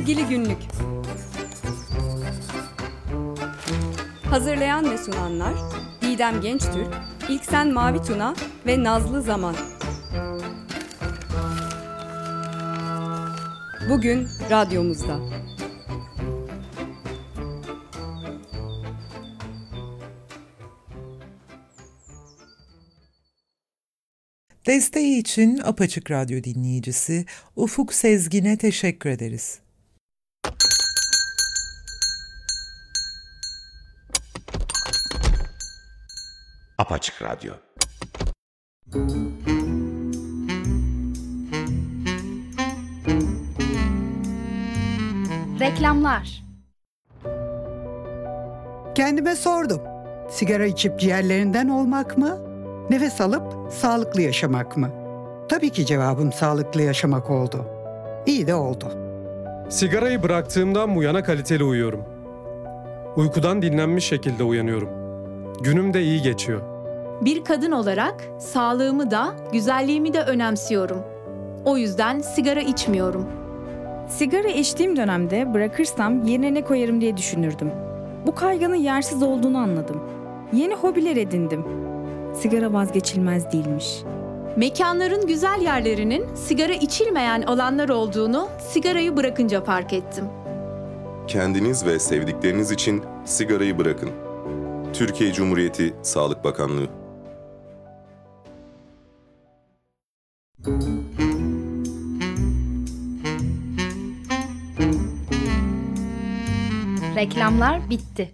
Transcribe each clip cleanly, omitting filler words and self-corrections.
Çizgili Günlük. Hazırlayan ve sunanlar Didem Gençtürk, İlksen Mavituna ve Nazlı Zaman. Bugün radyomuzda. Desteği için Apaçık Radyo dinleyicisi Ufuk Sezgin'e teşekkür ederiz. Apaçık Radyo. Reklamlar. Kendime sordum. Sigara içip ciğerlerinden olmak mı? Nefes alıp sağlıklı yaşamak mı? Tabii ki cevabım sağlıklı yaşamak oldu. İyi de oldu. Sigarayı bıraktığımdan bu yana kaliteli uyuyorum. Uykudan dinlenmiş şekilde uyanıyorum. Günüm de iyi geçiyor. Bir kadın olarak sağlığımı da, güzelliğimi de önemsiyorum. O yüzden sigara içmiyorum. Sigara içtiğim dönemde bırakırsam yerine ne koyarım diye düşünürdüm. Bu kaygının yersiz olduğunu anladım. Yeni hobiler edindim. Sigara vazgeçilmez değilmiş. Mekanların güzel yerlerinin sigara içilmeyen alanlar olduğunu sigarayı bırakınca fark ettim. Kendiniz ve sevdikleriniz için sigarayı bırakın. Türkiye Cumhuriyeti Sağlık Bakanlığı. Reklamlar bitti.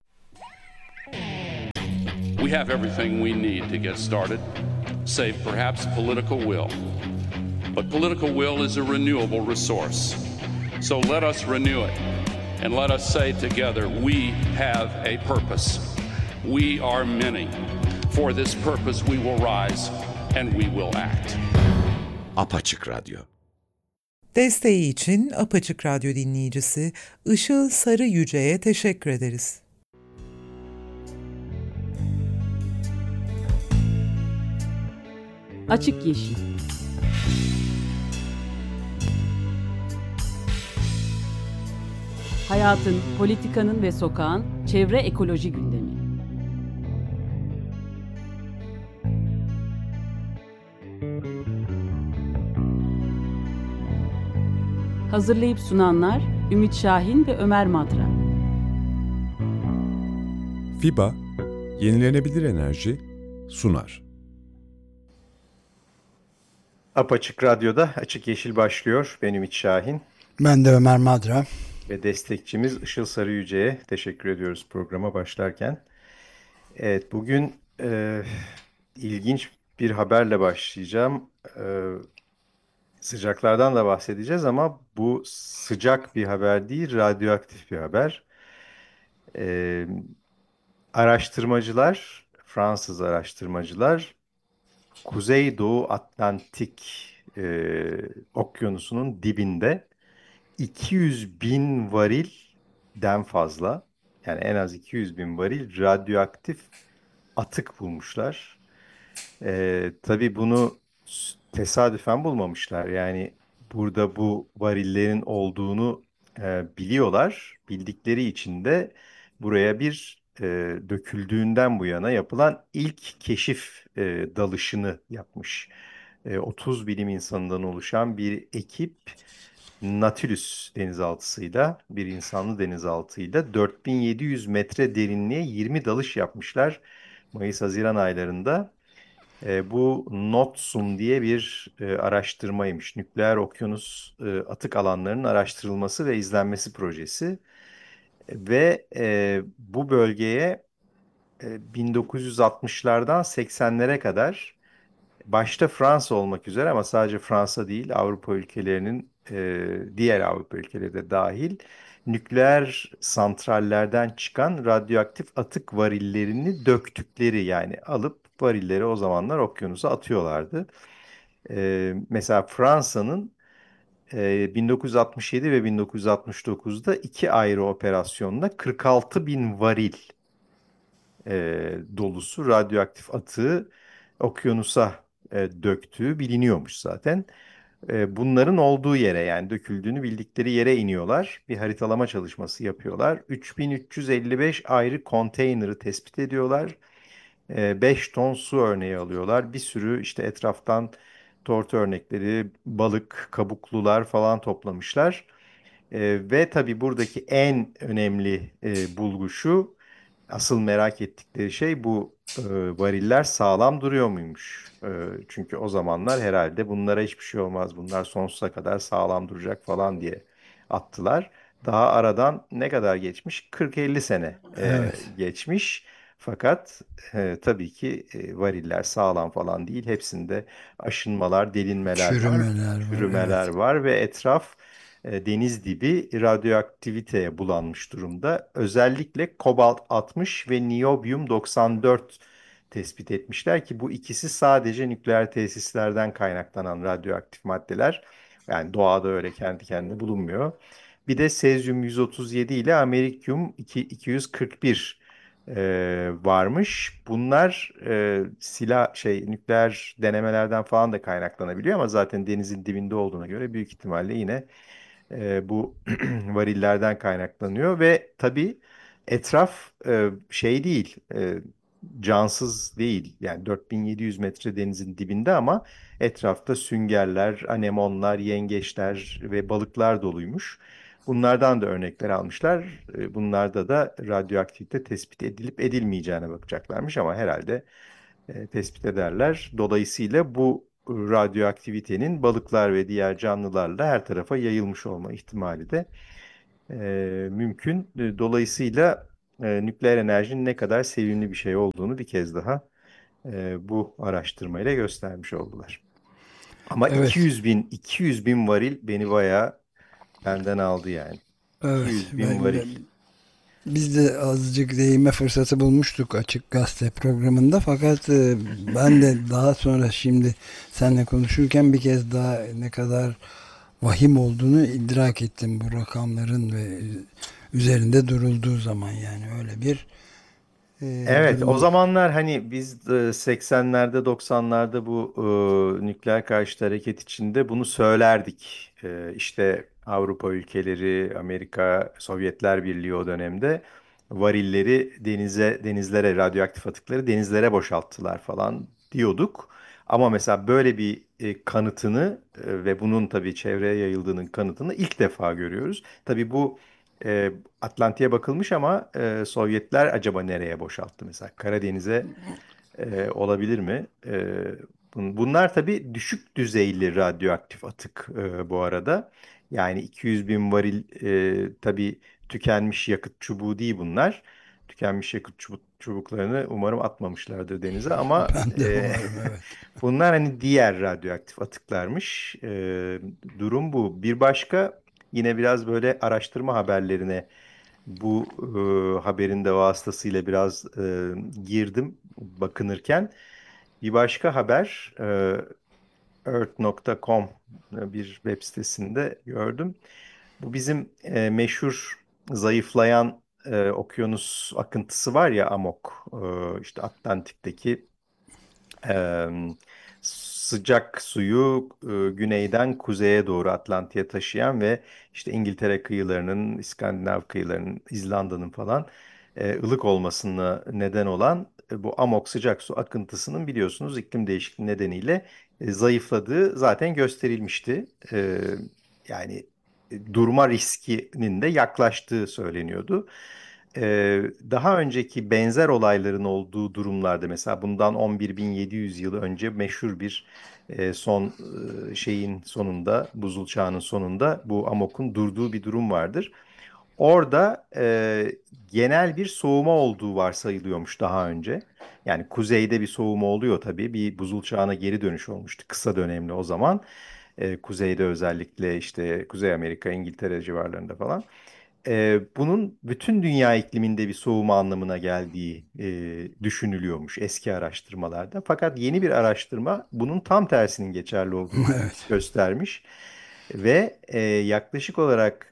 We have everything we need to get started, save perhaps political will. But political will is a renewable resource. So let us renew it, and let us say together, we have a purpose. We are many. For this purpose we will rise and we will act. Apaçık Radyo. Desteği için Apaçık Radyo dinleyicisi Işıl Sarı Yüce'ye teşekkür ederiz. Açık Yeşil. Hayatın, politikanın ve sokağın çevre ekoloji gündemi. Hazırlayıp sunanlar Ümit Şahin ve Ömer Madra. FİBA, yenilenebilir enerji sunar. Apaçık Radyo'da Açık Yeşil başlıyor. Ben Ümit Şahin. Ben de Ömer Madra. Ve destekçimiz Işıl Sarı Yüce'ye teşekkür ediyoruz programa başlarken. Evet, bugün ilginç bir haberle başlayacağım. Sıcaklardan da bahsedeceğiz ama bu sıcak bir haber değil, radyoaktif bir haber. Araştırmacılar, Fransız araştırmacılar, Kuzeydoğu Atlantik okyanusunun dibinde 200 bin varilden fazla, yani en az 200 bin varil radyoaktif atık bulmuşlar. Tabii bunu tesadüfen bulmamışlar. Yani burada bu varillerin olduğunu biliyorlar. Bildikleri için de buraya bir döküldüğünden bu yana yapılan ilk keşif dalışını yapmış. 30 bilim insanından oluşan bir ekip Nautilus denizaltısıyla, bir insanlı denizaltıyla 4700 metre derinliğe 20 dalış yapmışlar Mayıs-Haziran aylarında. Bu NOTSUM diye bir araştırmaymış. Nükleer okyanus atık alanlarının araştırılması ve izlenmesi projesi. Ve bu bölgeye 1960'lardan 80'lere kadar başta Fransa olmak üzere ama sadece Fransa değil Avrupa ülkelerinin diğer Avrupa ülkeleri de dahil nükleer santrallerden çıkan radyoaktif atık varillerini döktükleri yani alıp varilleri o zamanlar okyanusa atıyorlardı. Mesela Fransa'nın 1967 ve 1969'da iki ayrı operasyonla 46 bin varil dolusu radyoaktif atığı okyanusa döktüğü biliniyormuş zaten. Bunların olduğu yere, yani döküldüğünü bildikleri yere iniyorlar. Bir haritalama çalışması yapıyorlar. 3355 ayrı konteyneri tespit ediyorlar. 5 ton su örneği alıyorlar. Bir sürü işte etraftan tortu örnekleri, balık, kabuklular falan toplamışlar. Ve tabii buradaki en önemli bulgu şu, asıl merak ettikleri şey bu, variller sağlam duruyor muymuş? Çünkü o zamanlar herhalde bunlara hiçbir şey olmaz, bunlar sonsuza kadar sağlam duracak falan diye attılar. Daha aradan ne kadar geçmiş? 40-50 sene Evet. geçmiş. Fakat tabii ki variller sağlam falan değil. Hepsinde aşınmalar, delinmeler var, Çürümeler var. çürümeler Evet. var ve etraf deniz dibi radyoaktiviteye bulanmış durumda. Özellikle kobalt 60 ve niyobyum 94 tespit etmişler ki bu ikisi sadece nükleer tesislerden kaynaklanan radyoaktif maddeler. Yani doğada öyle kendi kendine bulunmuyor. Bir de sezyum 137 ile amerikyum 241 varmış. Bunlar nükleer denemelerden falan da kaynaklanabiliyor ama zaten denizin dibinde olduğuna göre büyük ihtimalle yine bu varillerden kaynaklanıyor ve tabii etraf şey değil, cansız değil. Yani 4700 metre denizin dibinde ama etrafta süngerler, anemonlar, yengeçler ve balıklar doluymuş. Bunlardan da örnekler almışlar. Bunlarda da radyoaktivite tespit edilip edilmeyeceğine bakacaklarmış ama herhalde tespit ederler. Dolayısıyla bu radyoaktivitenin balıklar ve diğer canlılarla her tarafa yayılmış olma ihtimali de mümkün. Dolayısıyla nükleer enerjinin ne kadar sevimli bir şey olduğunu bir kez daha bu araştırmayla göstermiş oldular. Ama Evet. 200 bin varil beni bayağı benden aldı yani. Evet. 200 bin varil. Biz de azıcık değinme fırsatı bulmuştuk Açık Gazete programında fakat ben de daha sonra şimdi seninle konuşurken bir kez daha ne kadar vahim olduğunu idrak ettim bu rakamların ve üzerinde durulduğu zaman, yani öyle bir Evet, o durum. zamanlar hani biz 80'lerde 90'larda bu nükleer karşıtı hareket içinde bunu söylerdik. İşte Avrupa ülkeleri, Amerika, Sovyetler Birliği o dönemde varilleri denizlere, radyoaktif atıkları denizlere boşalttılar falan diyorduk. Ama mesela böyle bir kanıtını ve bunun tabii çevreye yayıldığının kanıtını ilk defa görüyoruz. Tabii bu e, Atlantik'e bakılmış ama Sovyetler acaba nereye boşalttı mesela? Karadeniz'e olabilir mi? Bunlar tabii düşük düzeyli radyoaktif atık bu arada. Yani 200 bin varil tabii tükenmiş yakıt çubuğu değil bunlar. Tükenmiş yakıt çubuklarını umarım atmamışlardır denize ama Ben de umarım, evet. bunlar hani diğer radyoaktif atıklarmış. Durum bu. Bir başka, yine biraz böyle araştırma haberlerine bu haberin de vasıtasıyla biraz girdim bakınırken. Bir başka haber earth.com bir web sitesinde gördüm. Bu bizim meşhur zayıflayan okyanus akıntısı var ya, Amok, işte Atlantik'teki Eee, sıcak suyu güneyden kuzeye doğru Atlantik'e taşıyan ve işte İngiltere kıyılarının, İskandinav kıyılarının, İzlanda'nın falan ılık olmasına neden olan bu Amok sıcak su akıntısının biliyorsunuz iklim değişikliği nedeniyle zayıfladığı zaten gösterilmişti. Yani durma riskinin de yaklaştığı söyleniyordu. Daha önceki benzer olayların olduğu durumlarda, mesela bundan 11.700 yıl önce meşhur bir son şeyin sonunda, buzul çağının sonunda bu Amok'un durduğu bir durum vardır. Orada genel bir soğuma olduğu varsayılıyormuş daha önce. Yani kuzeyde bir soğuma oluyor tabii. Bir buzul çağına geri dönüş olmuştu kısa dönemli o zaman. Kuzeyde özellikle işte Kuzey Amerika, İngiltere civarlarında falan. Bunun bütün dünya ikliminde bir soğuma anlamına geldiği düşünülüyormuş eski araştırmalarda. Fakat yeni bir araştırma bunun tam tersinin geçerli olduğunu Evet. göstermiş. Ve yaklaşık olarak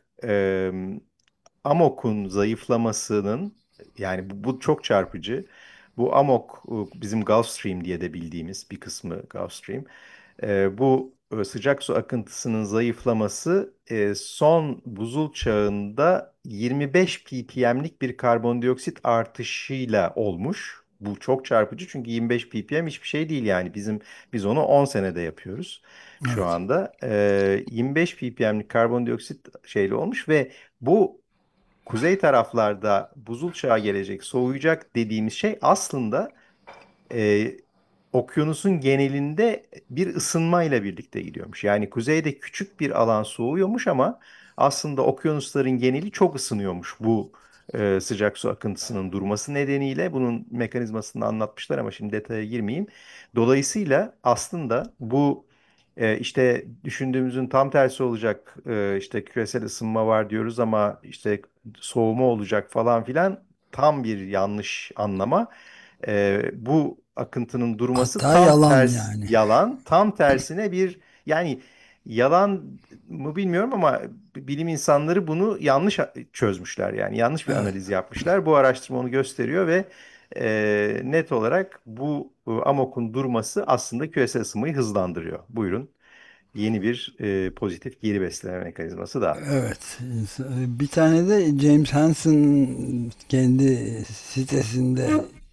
Amok'un zayıflamasının, yani bu çok çarpıcı. Bu Amok bizim Gulf Stream diye de bildiğimiz bir kısmı Gulf Stream. Bu sıcak su akıntısının zayıflaması son buzul çağında 25 ppm'lik bir karbondioksit artışıyla olmuş. Bu çok çarpıcı çünkü 25 ppm hiçbir şey değil yani biz onu 10 senede yapıyoruz şu Evet. anda. 25 ppm'lik karbondioksit şeyle olmuş ve bu kuzey taraflarda buzul çağa gelecek, soğuyacak dediğimiz şey aslında e, okyanusun genelinde bir ısınmayla birlikte gidiyormuş. Yani kuzeyde küçük bir alan soğuyormuş ama aslında okyanusların geneli çok ısınıyormuş bu sıcak su akıntısının durması nedeniyle. Bunun mekanizmasını anlatmışlar ama şimdi detaya girmeyeyim. Dolayısıyla aslında bu işte düşündüğümüzün tam tersi olacak, işte küresel ısınma var diyoruz ama işte soğuma olacak falan filan, tam bir yanlış anlama. Bu akıntının durması Hatta tam yalan ters yani. yalan, tam tersine bir, yani yalan mı bilmiyorum ama bilim insanları bunu yanlış çözmüşler, yani yanlış bir Evet. analiz yapmışlar. Bu araştırma onu gösteriyor ve net olarak bu AMOK'un durması aslında küresel ısınmayı hızlandırıyor. Buyurun. Yeni bir pozitif geri besleme mekanizması da. Evet. Bir tane de James Hansen kendi sitesinde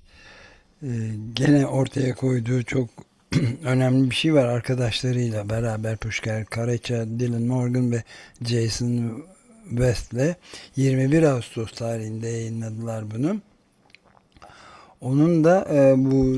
gene ortaya koyduğu çok önemli bir şey var. Arkadaşlarıyla beraber Pushkar Karacha, Dylan Morgan ve Jason West'le 21 Ağustos tarihinde yayınladılar bunu. Onun da bu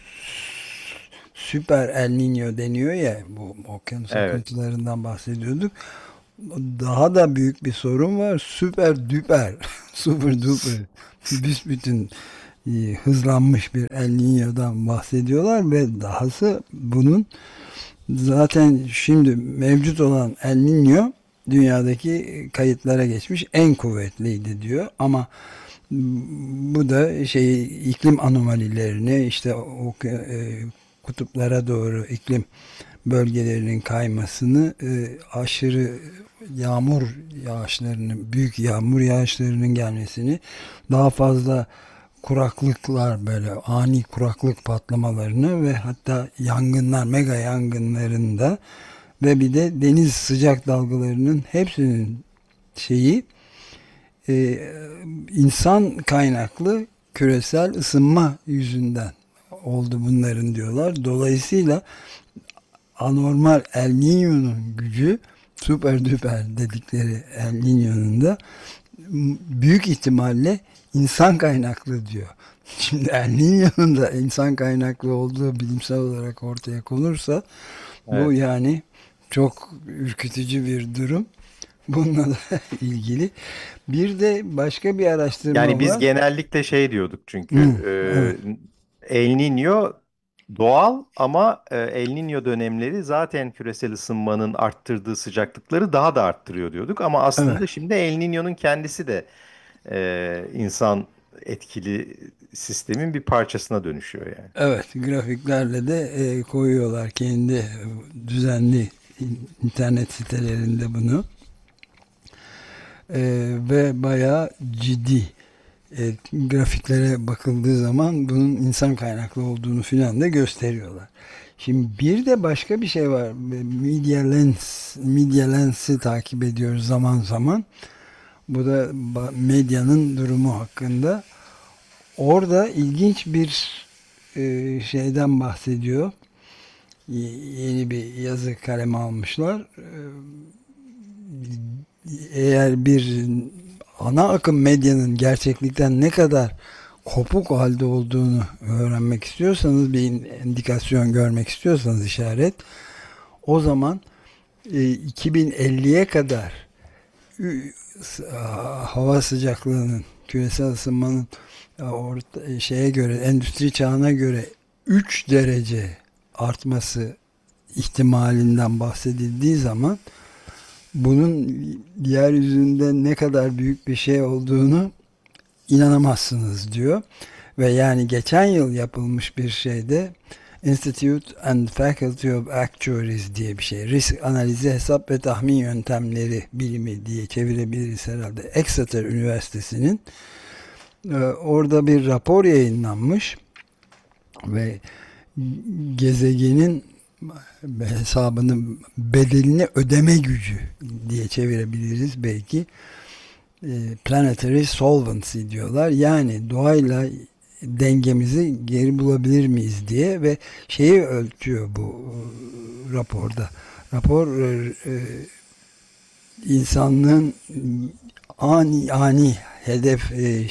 süper El Niño deniyor ya, bu okyanus Evet. akıntılarından bahsediyorduk. Daha da büyük bir sorun var. Süper düper, super duper, büsbütün hızlanmış bir El Niño'dan bahsediyorlar ve dahası bunun zaten şimdi mevcut olan El Niño dünyadaki kayıtlara geçmiş en kuvvetliydi diyor ama bu da iklim anomalilerini, işte kutuplara doğru iklim bölgelerinin kaymasını, aşırı yağmur yağışlarının, büyük yağmur yağışlarının gelmesini, daha fazla kuraklıklar, böyle ani kuraklık patlamalarını ve hatta yangınlar, mega yangınlarında ve bir de deniz sıcak dalgalarının hepsinin insan kaynaklı küresel ısınma yüzünden oldu bunların diyorlar. Dolayısıyla anormal El Niño'nun gücü, süper düper dedikleri El Niño'nun da büyük ihtimalle insan kaynaklı diyor. Şimdi El Niño'nun da insan kaynaklı olduğu bilimsel olarak ortaya konursa bu Evet. yani çok ürkütücü bir durum. Bununla da ilgili. Bir de başka bir araştırma Yani biz var. genellikle şey diyorduk çünkü Evet. El Niño doğal ama El Niño dönemleri zaten küresel ısınmanın arttırdığı sıcaklıkları daha da arttırıyor diyorduk. Ama aslında Evet. şimdi El Niño'nun kendisi de insan etkili sistemin bir parçasına dönüşüyor yani. Evet, grafiklerle de koyuyorlar kendi düzenli internet sitelerinde bunu. Ve bayağı ciddi grafiklere bakıldığı zaman bunun insan kaynaklı olduğunu filan da gösteriyorlar. Şimdi bir de başka bir şey var. Media Lens'i takip ediyoruz zaman zaman. Bu da medyanın durumu hakkında. Orada ilginç bir şeyden bahsediyor. Yeni bir yazı kaleme almışlar. Eğer bir ana akım medyanın gerçeklikten ne kadar kopuk halde olduğunu öğrenmek istiyorsanız, bir indikasyon görmek istiyorsanız, işaret, o zaman 2050'ye kadar hava sıcaklığının, küresel ısınmanın şeye göre, endüstri çağına göre 3 derece artması ihtimalinden bahsedildiği zaman bunun yeryüzünde ne kadar büyük bir şey olduğunu inanamazsınız diyor. Ve yani geçen yıl yapılmış bir şeyde Institute and Faculty of Actuaries diye bir şey. Risk analizi, hesap ve tahmin yöntemleri bilimi diye çevirebiliriz herhalde. Exeter Üniversitesi'nin orada bir rapor yayınlanmış ve gezegenin hesabını, bedelini ödeme gücü diye çevirebiliriz belki. Planetary solvency diyorlar. Yani doğayla dengemizi geri bulabilir miyiz diye ve şeyi ölçüyor bu raporda. Rapor insanlığın ani hedef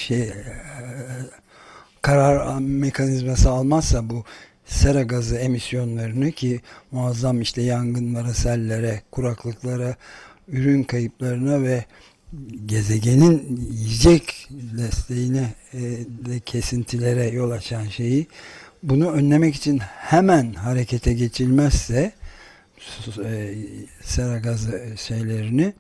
karar mekanizması almazsa bu sera gazı emisyonlarını, ki muazzam işte yangınlara, sellere, kuraklıklara, ürün kayıplarına ve gezegenin yiyecek desteğine de kesintilere yol açan şeyi, bunu önlemek için hemen harekete geçilmezse sera gazı şeylerini,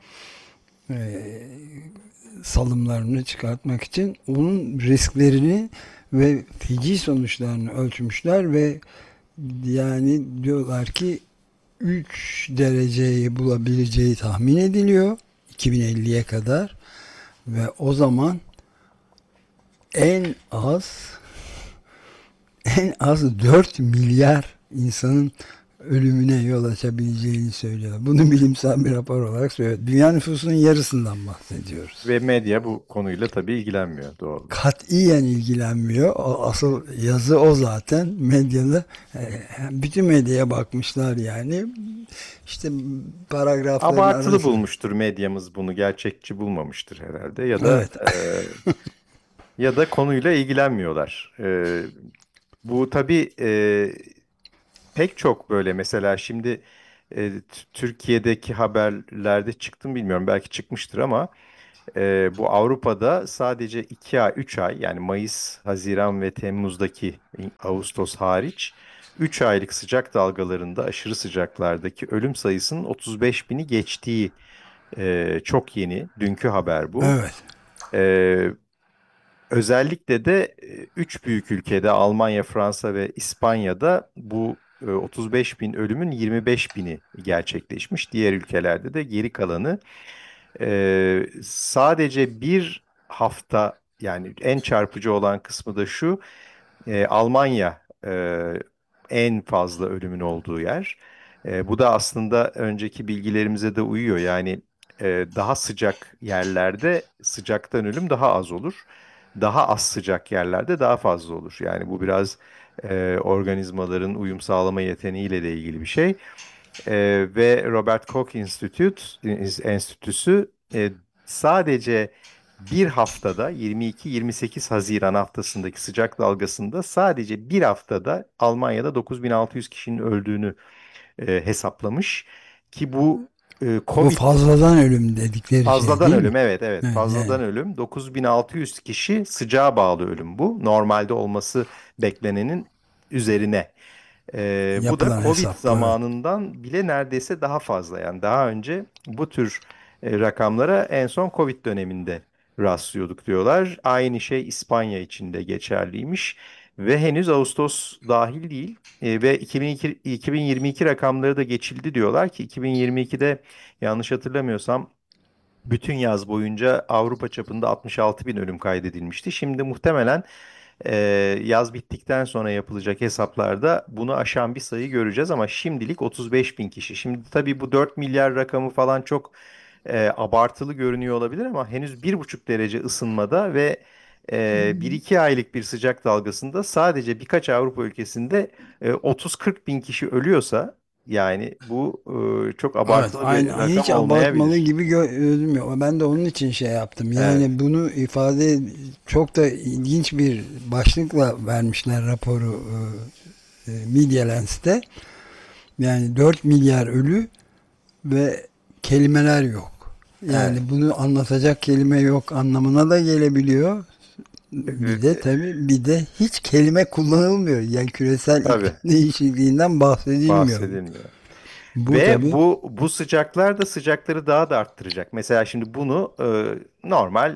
salımlarını çıkartmak için onun risklerini ve feci sonuçlarını ölçmüşler ve yani diyorlar ki 3 dereceyi bulabileceği tahmin ediliyor 2050'ye kadar ve o zaman en az 4 milyar insanın ölümüne yol açabileceğini söylüyor. Bunu bilimsel bir rapor olarak söylüyor. Dünya nüfusunun yarısından bahsediyoruz. Ve medya bu konuyla tabii ilgilenmiyor doğru. Katiyen ilgilenmiyor. Asıl yazı o zaten. Medyada bütün medyaya bakmışlar yani. İşte paragrafların abartılı bulmuştur medyamız, bunu gerçekçi bulmamıştır herhalde ya da evet. Ya da konuyla ilgilenmiyorlar. Bu tabii pek çok böyle, mesela şimdi Türkiye'deki haberlerde çıktı mı bilmiyorum, belki çıkmıştır ama bu Avrupa'da sadece 2 ay 3 ay, yani Mayıs, Haziran ve Temmuz'daki, Ağustos hariç 3 aylık sıcak dalgalarında, aşırı sıcaklardaki ölüm sayısının 35 bini geçtiği çok yeni, dünkü haber bu. Evet. Özellikle de 3 büyük ülkede, Almanya, Fransa ve İspanya'da bu 35 bin ölümün 25 bini gerçekleşmiş. Diğer ülkelerde de geri kalanı. Sadece bir hafta, yani en çarpıcı olan kısmı da şu: Almanya en fazla ölümün olduğu yer. Bu da aslında önceki bilgilerimize de uyuyor. Yani daha sıcak yerlerde sıcaktan ölüm daha az olur. Daha az sıcak yerlerde daha fazla olur. Yani bu biraz organizmaların uyum sağlama yeteneğiyle de ilgili bir şey. Ve Robert Koch Enstitüsü sadece bir haftada, 22-28 Haziran haftasındaki sıcak dalgasında, sadece bir haftada Almanya'da 9600 kişinin öldüğünü hesaplamış. Ki bu Bu fazladan ölüm dedikleri fazladan şey değil ölüm, mi? evet fazladan ölüm, 9600 kişi sıcağa bağlı ölüm bu. Normalde olması beklenenin üzerine. Bu da Yapılan Covid hesaplar. zamanından bile neredeyse daha fazla. Yani daha önce bu tür rakamlara en son Covid döneminde rastlıyorduk diyorlar. Aynı şey İspanya için de geçerliymiş. Ve henüz Ağustos dahil değil. Ve 2022 rakamları da geçildi diyorlar ki 2022'de, yanlış hatırlamıyorsam, bütün yaz boyunca Avrupa çapında 66 bin ölüm kaydedilmişti. Şimdi muhtemelen e, yaz bittikten sonra yapılacak hesaplarda bunu aşan bir sayı göreceğiz ama şimdilik 35 bin kişi. Şimdi tabii bu 4 milyar rakamı falan çok abartılı görünüyor olabilir ama henüz 1,5 derece ısınmada ve 1-2 aylık bir sıcak dalgasında sadece birkaç Avrupa ülkesinde 30-40 bin kişi ölüyorsa, yani bu çok abartılı bir Aynı hiç rakam abartmalı olmayabilir. gibi görünmüyor. Ben de onun için şey yaptım. Yani Evet. bunu ifade, çok da ilginç bir başlıkla vermişler raporu Media Lens'te. Yani 4 milyar ölü ve kelimeler yok. Yani bunu anlatacak kelime yok anlamına da gelebiliyor. Bir de tabii hiç kelime kullanılmıyor. Yani küresel iklim değişikliğinden bahsedilmiyor. Bu Ve tabii. bu sıcaklar da sıcakları daha da arttıracak. Mesela şimdi bunu normal,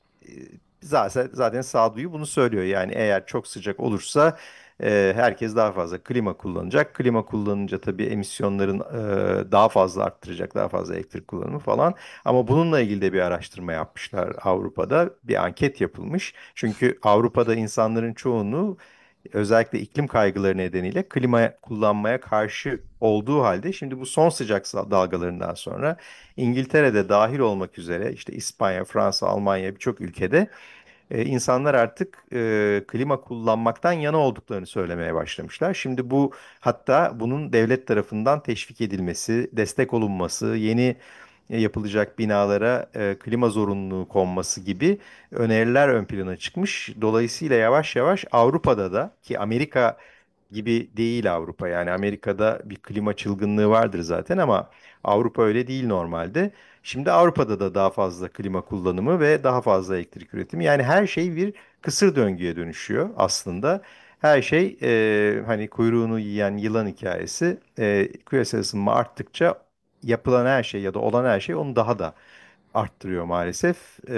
zaten sağduyu bunu söylüyor. Yani eğer çok sıcak olursa herkes daha fazla klima kullanacak. Klima kullanınca tabii emisyonların daha fazla arttıracak, daha fazla elektrik kullanımı falan. Ama bununla ilgili de bir araştırma yapmışlar Avrupa'da. Bir anket yapılmış. Çünkü Avrupa'da insanların çoğunu özellikle iklim kaygıları nedeniyle klima kullanmaya karşı olduğu halde şimdi bu son sıcak dalgalarından sonra İngiltere'de dahil olmak üzere işte İspanya, Fransa, Almanya birçok ülkede insanlar artık klima kullanmaktan yana olduklarını söylemeye başlamışlar. Şimdi bu hatta bunun devlet tarafından teşvik edilmesi, destek olunması, yeni yapılacak binalara klima zorunluluğu konması gibi öneriler ön plana çıkmış. Dolayısıyla yavaş yavaş Avrupa'da da, ki Amerika gibi değil Avrupa, yani Amerika'da bir klima çılgınlığı vardır zaten ama Avrupa öyle değil normalde. Şimdi Avrupa'da da daha fazla klima kullanımı ve daha fazla elektrik üretimi, yani her şey bir kısır döngüye dönüşüyor aslında. Her şey hani kuyruğunu yiyen yılan hikayesi, küresel ısınma arttıkça yapılan her şey ya da olan her şey onu daha da arttırıyor maalesef.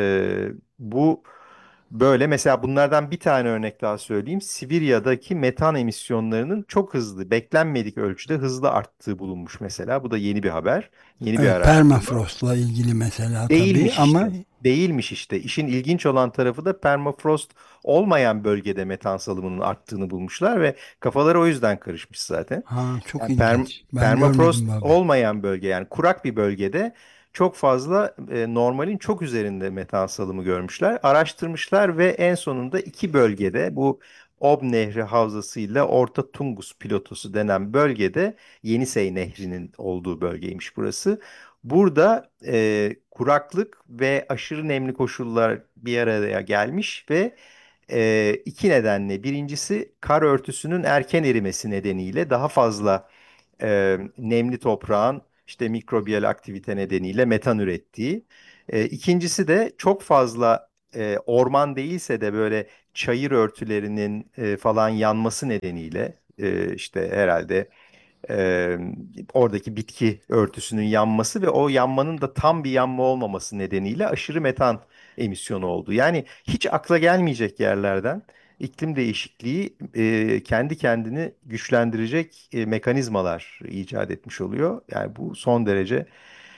Bu böyle, mesela bunlardan bir tane örnek daha söyleyeyim. Sibirya'daki metan emisyonlarının çok hızlı, beklenmedik ölçüde hızlı arttığı bulunmuş mesela. Bu da yeni bir haber, yeni bir Evet, araştırma. permafrostla ilgili mesela tabii Değilmiş ama işte. Değilmiş işte. İşin ilginç olan tarafı da permafrost olmayan bölgede metan salımının arttığını bulmuşlar ve kafaları o yüzden karışmış zaten. çok Yani ilginç. Ben permafrost görmedim abi. olmayan bölge, yani kurak bir bölgede çok fazla normalin çok üzerinde metan salımı görmüşler. Araştırmışlar ve en sonunda iki bölgede, bu Ob Nehri Havzası ile Orta Tungus Platosu denen bölgede, Yenisey Nehri'nin olduğu bölgeymiş burası. Burada kuraklık ve aşırı nemli koşullar bir araya gelmiş ve iki nedenle. Birincisi, kar örtüsünün erken erimesi nedeniyle daha fazla nemli toprağın işte mikrobiyal aktivite nedeniyle metan ürettiği. İkincisi de çok fazla orman değilse de böyle çayır örtülerinin falan yanması nedeniyle, işte herhalde e, oradaki bitki örtüsünün yanması ve o yanmanın da tam bir yanma olmaması nedeniyle aşırı metan emisyonu oldu. Yani hiç akla gelmeyecek yerlerden iklim değişikliği kendi kendini güçlendirecek mekanizmalar icat etmiş oluyor. Yani bu son derece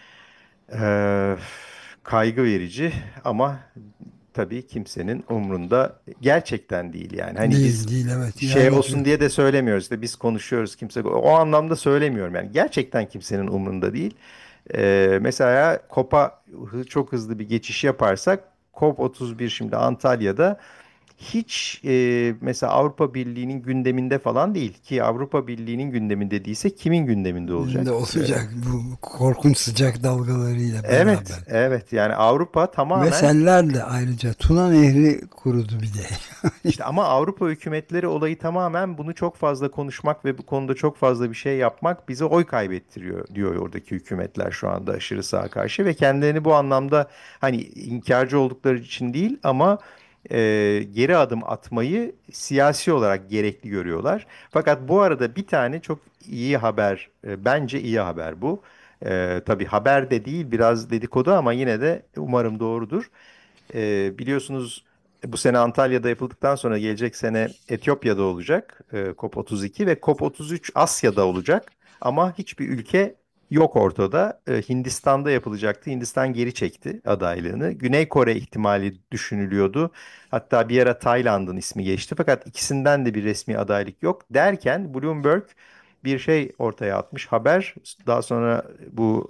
e, kaygı verici ama tabii kimsenin umrunda gerçekten değil yani. Hani biz Değil evet. şey Yani olsun diye de söylemiyoruz. İşte biz konuşuyoruz, kimse o anlamda söylemiyorum yani. Gerçekten kimsenin umrunda değil. Mesela COP'a çok hızlı bir geçiş yaparsak, COP31 şimdi Antalya'da hiç mesela Avrupa Birliği'nin gündeminde falan değil, ki Avrupa Birliği'nin gündeminde değilse kimin gündeminde olacak? de olacak bu korkunç sıcak dalgalarıyla Evet, beraber. evet, yani Avrupa Ve tamamen seller de ayrıca Tuna Nehri kurudu bir de. işte, ama Avrupa hükümetleri olayı tamamen bunu çok fazla konuşmak ve bu konuda çok fazla bir şey yapmak bize oy kaybettiriyor diyor oradaki hükümetler şu anda aşırı sağa karşı ve kendilerini bu anlamda hani inkarcı oldukları için değil ama geri adım atmayı siyasi olarak gerekli görüyorlar. Fakat bu arada bir tane çok iyi haber, bence iyi haber bu. Tabii haber de değil, biraz dedikodu ama yine de umarım doğrudur. Biliyorsunuz bu sene Antalya'da yapıldıktan sonra gelecek sene Etiyopya'da olacak COP32 ve COP33 Asya'da olacak. Ama hiçbir ülke yok ortada. Hindistan'da yapılacaktı. Hindistan geri çekti adaylığını. Güney Kore ihtimali düşünülüyordu. Hatta bir ara Tayland'ın ismi geçti. Fakat ikisinden de bir resmi adaylık yok derken Bloomberg bir şey ortaya atmış, haber. Daha sonra bu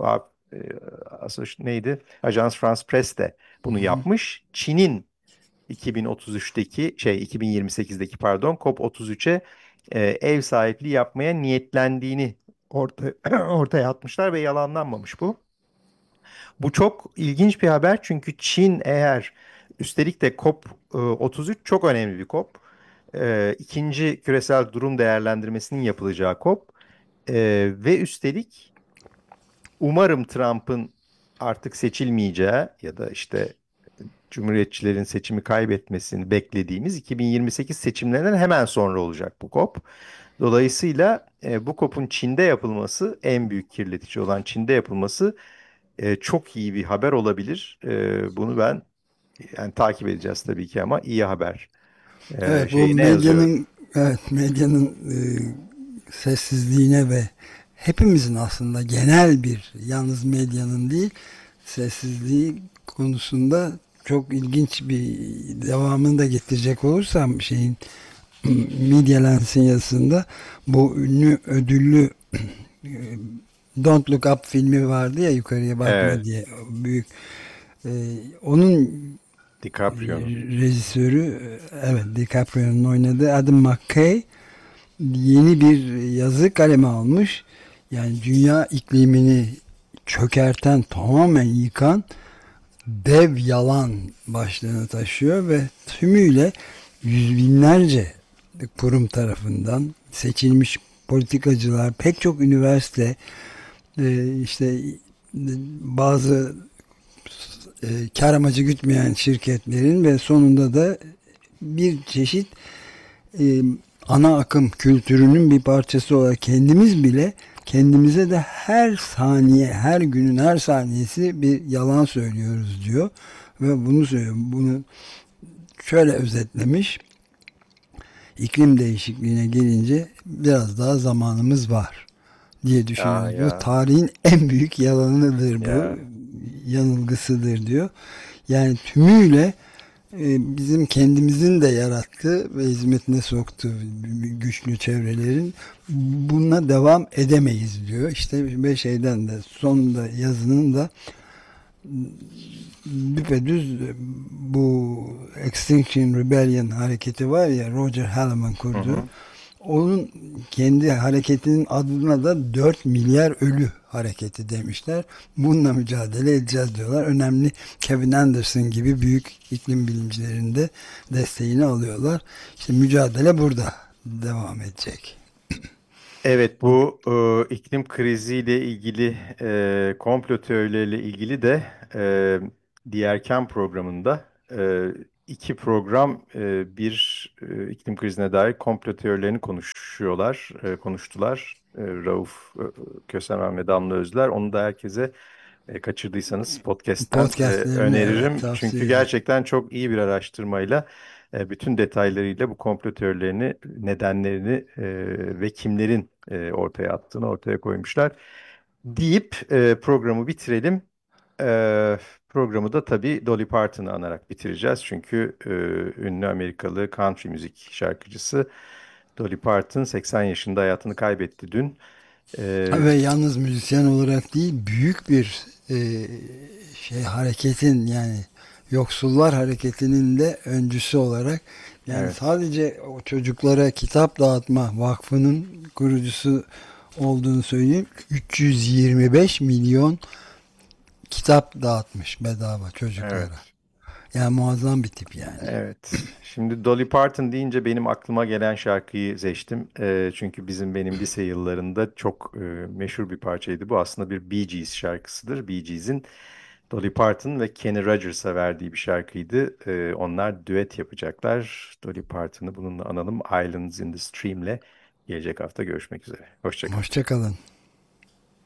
neydi? Ajans France Presse de bunu yapmış. Çin'in 2028'deki pardon COP33'e ev sahipliği yapmaya niyetlendiğini ortaya atmışlar ve yalanlanmamış bu. Bu çok ilginç bir haber çünkü Çin, eğer üstelik de COP33 çok önemli bir COP. İkinci küresel durum değerlendirmesinin yapılacağı COP. Ve üstelik umarım Trump'ın artık seçilmeyeceği ya da işte Cumhuriyetçilerin seçimi kaybetmesini beklediğimiz 2028 seçimlerinden hemen sonra olacak bu COP. Dolayısıyla bu COP'un Çin'de yapılması, en büyük kirletici olan Çin'de yapılması çok iyi bir haber olabilir. Bunu ben yani takip edeceğiz tabii ki ama iyi haber Evet, bu şeyine yazıyorum. medyanın sessizliğine ve hepimizin aslında genel bir, yalnız medyanın değil, sessizliği konusunda çok ilginç bir devamını da getirecek olursam şeyin Media Lens'in yazısında bu ünlü ödüllü Don't Look Up filmi vardı ya, yukarıya bakma Evet. diye, büyük. Onun DiCaprio'nun. rejisörü, evet, DiCaprio'nun oynadığı Adam McKay yeni bir yazı kaleme almış. Yani dünya iklimini çökerten, tamamen yıkan dev yalan başlığını taşıyor ve tümüyle yüz binlerce kurum tarafından seçilmiş politikacılar, pek çok üniversite, işte bazı kar amacı gütmeyen şirketlerin ve sonunda da bir çeşit ana akım kültürünün bir parçası olarak kendimiz bile kendimize de her saniye, her günün her saniyesi bir yalan söylüyoruz diyor. Ve bunu söylüyor. Bunu şöyle özetlemiş: İklim değişikliğine gelince biraz daha zamanımız var diye düşünüyoruz. Ya. Bu tarihin en büyük yalanıdır bu. Ya. Yanılgısıdır diyor. Yani tümüyle bizim kendimizin de yarattığı ve hizmetine soktuğu güçlü çevrelerin, bununla devam edemeyiz diyor. İşte ve şeyden de sonunda yazının da düpedüz bu Extinction Rebellion hareketi var ya, Roger Halleman kurdu. Onun kendi hareketinin adına da 4 milyar ölü hareketi demişler. Bununla mücadele edeceğiz diyorlar. Önemli Kevin Anderson gibi büyük iklim bilimcilerin de desteğini alıyorlar. İşte mücadele burada devam edecek. Evet, bu iklim kriziyle ilgili komplo teorileriyle ilgili de Dierken programında iki program bir iklim krizine dair komplo teorilerini konuştular. Rauf Kösemen ve Damla Özler. Onu da herkese kaçırdıysanız podcast'ten öneririm. Evet, tavsiye Çünkü ederim. gerçekten çok iyi bir araştırmayla bütün detaylarıyla bu komplo teorilerini, nedenlerini ve kimlerin ortaya attığını ortaya koymuşlar. Deyip programı bitirelim. Programı da tabii Dolly Parton'ı anarak bitireceğiz. Çünkü ünlü Amerikalı country müzik şarkıcısı Dolly Parton 80 yaşında hayatını kaybetti dün. Ve yalnız müzisyen olarak değil, büyük bir hareketin, yani yoksullar hareketinin de öncüsü olarak, yani Evet. sadece o çocuklara kitap dağıtma vakfının kurucusu olduğunu söyleyeyim. 325 milyon kitap dağıtmış bedava çocuklara. Evet. Yani muazzam bir tip yani. Evet. Şimdi Dolly Parton deyince benim aklıma gelen şarkıyı seçtim. Çünkü benim lise yıllarında çok meşhur bir parçaydı. Bu aslında bir Bee Gees şarkısıdır. Bee Gees'in Dolly Parton ve Kenny Rogers'a verdiği bir şarkıydı. Onlar düet yapacaklar. Dolly Parton'ı bununla analım. Islands in the Stream'le gelecek hafta görüşmek üzere. Hoşça kalın. Hoşça kalın.